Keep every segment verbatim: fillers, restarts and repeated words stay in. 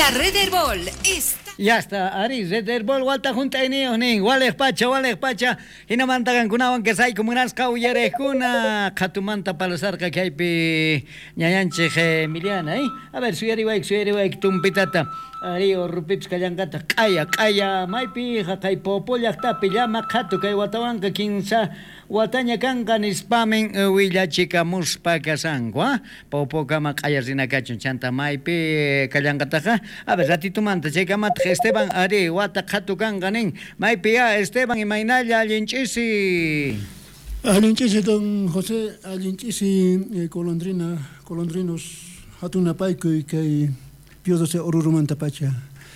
Red Herbol está... Ya está, Ari, Red Herbol, Walta Junta Inios, Ning, Walek Pacha, Walek Pacha, Hinamanta Gankunawan, que sai como unas cauyerecuna, Katumanta Palasarca, que hay pi, Ñayanche, Emiliana, ¿eh? A ver, suyari waik, suyari waik, tumpitata, Ari, o Rupips Kayangata, Kaya, Kaya, Maipi, Hakai Popo, Yakta, Pillama, Katu, Kay Watawanka, Kinsa, Wataña Kankan, Ispamen, Willa Chica Muspa Casangua, Popo Kama Kaya Zinakachun, Chanta Maipi, Kayangata, a ver, ratito manta, checa mat, Esteban Ari, Wata Katu Kanganin, Maipi, Esteban y Mainaya, Alinchisi. Alinchisi, don José, Alinchisi, Colondrina, Colondrinos, Hatuna Paico y que Piodose Orurumanta Pacha.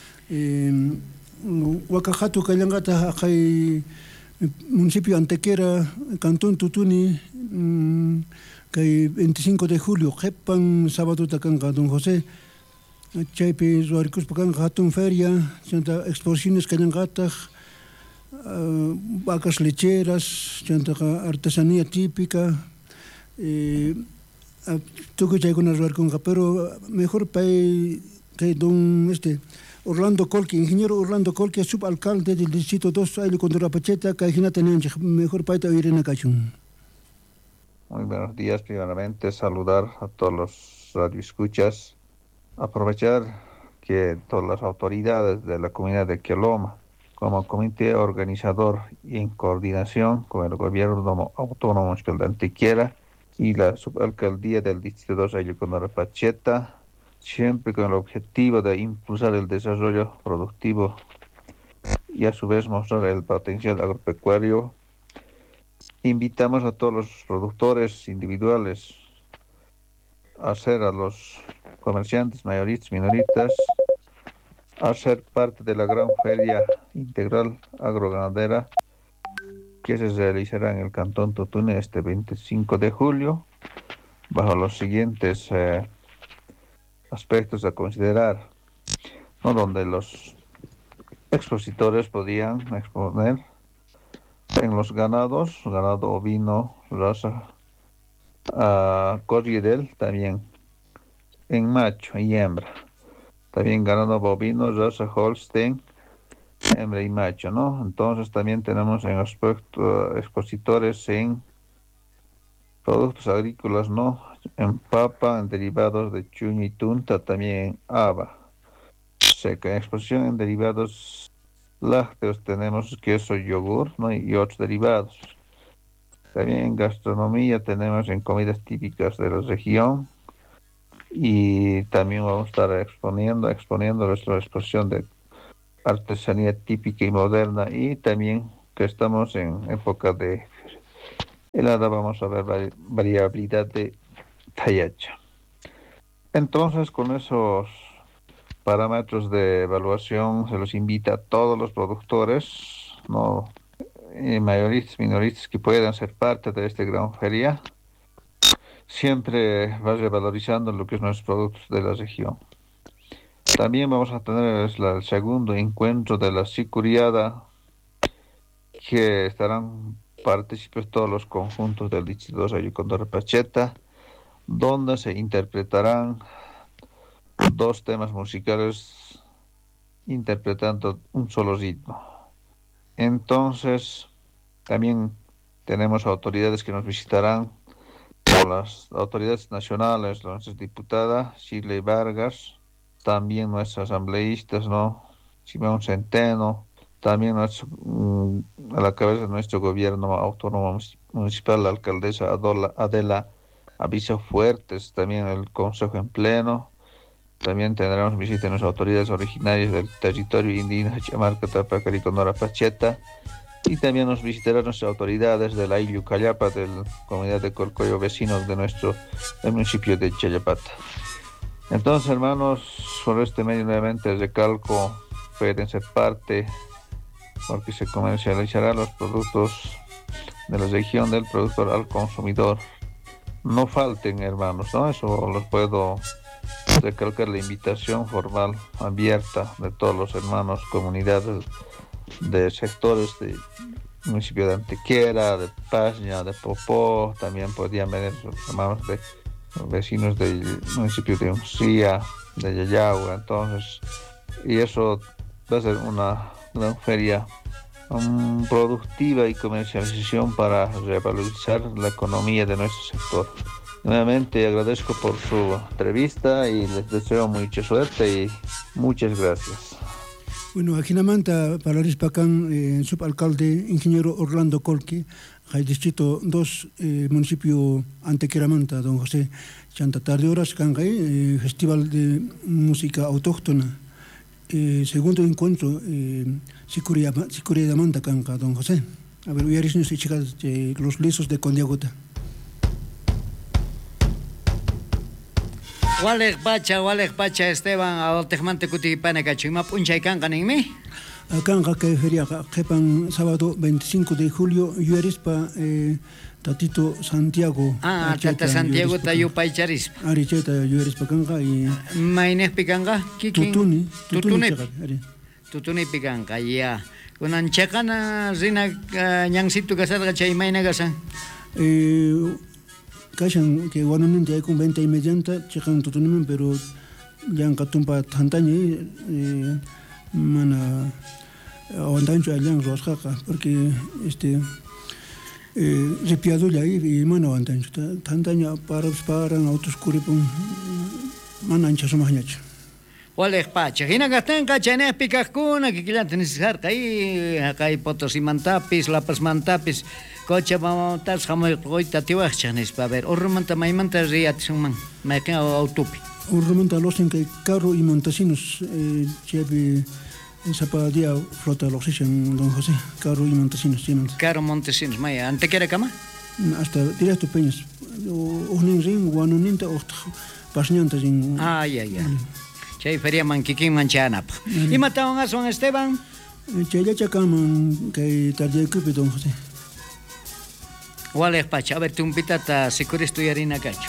Wakajatu Kayangata, Hay. Municipio Antequera, Cantón Tutuni, mmm, que veinticinco de julio, Jepan, sábado Tacanga, don José, Chaipe, Zuaricus Pacanga, Hatun Feria, Santa Exposiciones Cayangata, uh, vacas lecheras, Santa Artesanía típica, eh, Tuco Chaicona Zuaricunga, pero mejor para que don este. Orlando Colqui, ingeniero Orlando Colqui, subalcalde del distrito dos, Aile Condorapacheta, Cajina Tenenche, mejor paita Irene Cachun. Muy buenos días, primeramente saludar a todos los radioescuchas, aprovechar que todas las autoridades de la comunidad de Queloma, como comité organizador y en coordinación con el gobierno autónomo de Antequera y la subalcaldía del distrito dos, Aile Condorapacheta, siempre con el objetivo de impulsar el desarrollo productivo y a su vez mostrar el potencial agropecuario. Invitamos a todos los productores individuales a ser a los comerciantes, mayoristas, minoritas, a ser parte de la gran feria integral agroganadera que se realizará en el Cantón Tutuni este veinticinco de julio, bajo los siguientes eh, aspectos a considerar, ¿no? Donde los expositores podían exponer en los ganados, ganado ovino, raza uh, corriedel, también en macho y hembra, también ganado bovino, raza Holstein, hembra y macho, ¿no? Entonces también tenemos en aspecto uh, expositores en productos agrícolas, ¿no? En papa, en derivados de chuño y tunta, también en haba seca. En exposición en derivados lácteos tenemos queso, yogur, ¿no? Y otros derivados. También en gastronomía tenemos en comidas típicas de la región y también vamos a estar exponiendo, exponiendo nuestra exposición de artesanía típica y moderna, y también que estamos en época de helada vamos a ver vari- variabilidad de tallacha. Entonces, con esos parámetros de evaluación se los invita a todos los productores, no eh, mayoristas, minoristas, que puedan ser parte de esta gran feria, siempre va revalorizando lo que es nuestros productos de la región. También vamos a tener el, el segundo encuentro de la Sicuriada, que estarán partícipes todos los conjuntos del distrito dos Aile Condorapacheta, donde se interpretarán dos temas musicales interpretando un solo ritmo. Entonces, también tenemos autoridades que nos visitarán, las autoridades nacionales, nuestra diputada Shirley Vargas, también nuestros asambleístas, ¿no? Simón Centeno, también nuestro, a la cabeza de nuestro gobierno autónomo municipal, la alcaldesa Adola, Adela Aviso Fuertes, también el Consejo en Pleno. También tendremos visita de las autoridades originarias del territorio indígena Chamarca, Tapacari, Condorapacheta, y también nos visitarán nuestras autoridades de la Isla Ucayapa, de la comunidad de Colcoyo, vecinos de nuestro del municipio de Chayapata. Entonces, hermanos, por este medio nuevamente recalco, pueden ser parte, porque se comercializarán los productos de la región del productor al consumidor. No falten, hermanos, ¿no? Eso los puedo recalcar, la invitación formal abierta de todos los hermanos, comunidades de sectores de municipio de Antequera, de Paña, de Popó, también podrían venir los hermanos de los vecinos del municipio de Uncía, de Yayagua, entonces, y eso va a ser una gran feria um, productiva y comercialización para revalorizar la economía de nuestro sector. Nuevamente agradezco por su entrevista y les deseo mucha suerte y muchas gracias. Bueno, aquí en Manta, para el Ispacán, eh, subalcalde, ingeniero Orlando Colqui, hay distrito dos, eh, municipio Antequera Manta, don José, chanta tarde horas, Cangay, eh, festival de música autóctona, eh, segundo encuentro, eh, Sicuria de Manta, Canga, don José. A ver, voy a decirnos y chicas, eh, los lisos de Condiagota. Walek pacha, walek pacha Esteban, ahortejmante kutipane kachimap unchay kankaninmi. Kanga que feria jepan sábado veinticinco de julio yuerispa eh, Tatito Santiago. Ah, Tata Santiago tayo paicharis. Aricheta yuerispa kanga y Maines pikanga kikin. Tutuni, Tutuni. Tutuni. Tutuni pikanga ya. Kunan chekana zina nyangsitu kasar kachay maina kasan. Eh Kashan que guanonente hay con venta inmediata, checan tutunimen, pero ya en Catumpa Tantañe, eh, mana aguantancho allá en Rosjaca, porque este eh, repiado ya ahí y mana aguantancho. Tantaña para para autos curipun, mana ancha somos añacho. Walek pacha, hina gastan kachanes pikakuna, que quieran tener ahí, acá hay potos y mantapis, lapas mantapis. Coche vamos tas jamoi goita tiwachnes pa ver ormanta maimanta riatsuman me que autopi ormanta los en que carro y montesinos eh chebi esa pa dia flota los en don José carro y montesinos siempre carro montesinos maya ante que era cama hasta directo peñas o nin ring guanoninta o pasñanta sin ay ay ay che feria man kikin manchana y mataron a San Esteban che ya chacaman que tarde que don José. Walek pacha, a ver, un pitata, si quieres tu harina cacho.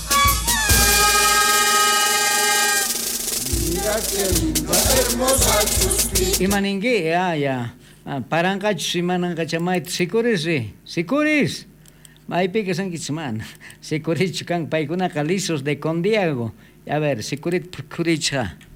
Mira qué linda, hermosa suspira. Y maningui, ah, ya. Paran cacho, si manan cachamait, si quieres, sí. Si quieres. May pique san kichman. Si quieres, chucan paikuna calizos de Condiago. A ver, si quieres, curich,